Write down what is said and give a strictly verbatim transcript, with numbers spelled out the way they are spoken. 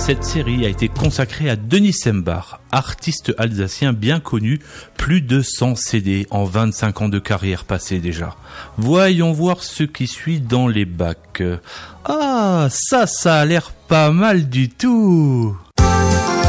cette série a été consacrée à Denis Sembach, artiste alsacien bien connu, plus de cent C D en vingt-cinq ans de carrière passée déjà. Voyons voir ce qui suit dans les bacs. Ah, ça, ça a l'air pas mal du tout.